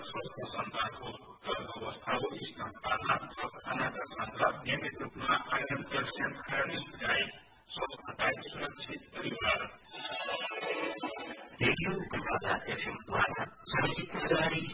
स्वस्थ सन्तानको गर्भावस्था हो। स्तनपानमा थप खानाका संग्रह, नियमित रूपमा आइरन क्याल्सियम खाने सिकाइ, स्वस्थताई सुरक्षित परिवार। रेडियो प्रभात FM द्वारा संगीत जारी